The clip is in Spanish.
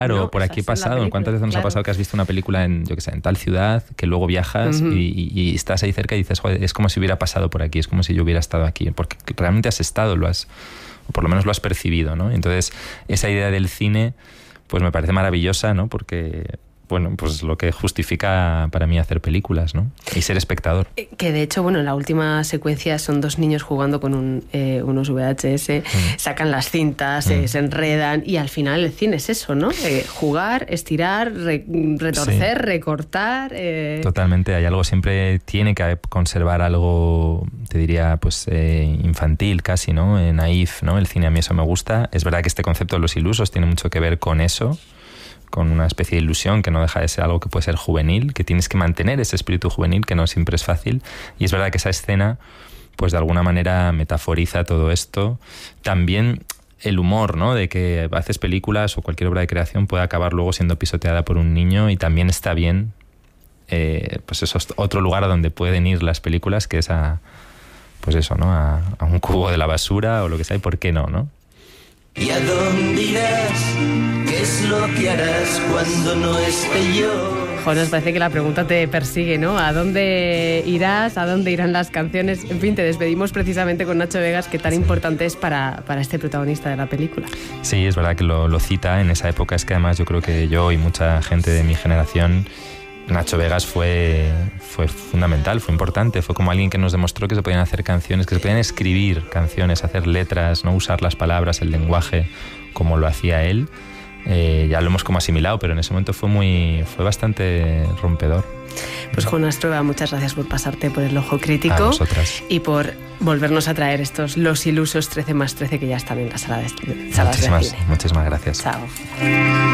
Claro, ¿no? por aquí he pasado. ¿Cuántas veces nos ha pasado que has visto una película en, yo qué sé, en tal ciudad, que luego viajas y estás ahí cerca y dices, joder, es como si hubiera pasado por aquí, es como si yo hubiera estado aquí, porque realmente has estado, o por lo menos lo has percibido, ¿no? Entonces, esa idea del cine, pues me parece maravillosa, ¿no? Porque, bueno, pues lo que justifica para mí hacer películas, ¿no? Y ser espectador. Que de hecho, bueno, en la última secuencia son 2 niños jugando con unos VHS, sacan las cintas, se enredan, y al final el cine es eso, ¿no? Jugar, estirar, retorcer, recortar. Totalmente, hay algo, siempre tiene que conservar algo, te diría, pues infantil casi, ¿no? Naif, ¿no? El cine, a mí eso me gusta. Es verdad que este concepto de los ilusos tiene mucho que ver con eso, con una especie de ilusión que no deja de ser algo que puede ser juvenil, que tienes que mantener ese espíritu juvenil, que no siempre es fácil. Y es verdad que esa escena, pues de alguna manera metaforiza todo esto. También el humor, ¿no? De que haces películas o cualquier obra de creación puede acabar luego siendo pisoteada por un niño, y también está bien, pues eso es otro lugar a donde pueden ir las películas, que es pues eso, ¿no? A un cubo de la basura o lo que sea, y ¿por qué no, no? ¿Y a dónde irás? ¿Qué es lo que harás cuando no esté yo? Joder, parece que la pregunta te persigue, ¿no? ¿A dónde irás? ¿A dónde irán las canciones? En fin, te despedimos precisamente con Nacho Vegas, que tan importante es para este protagonista de la película. Sí, es verdad que lo cita en esa época. Es que además yo creo que yo y mucha gente de mi generación, Nacho Vegas fue fundamental, fue importante, fue como alguien que nos demostró que se podían hacer canciones, que se podían escribir canciones, hacer letras, no usar las palabras, el lenguaje como lo hacía él. Ya lo hemos como asimilado, pero en ese momento fue bastante rompedor. Pues Jonas Trueba, muchas gracias por pasarte por el Ojo Crítico. A vosotras. Y por volvernos a traer estos Los Ilusos 13+13, que ya están en la sala de cine. Muchísimas gracias. Chao.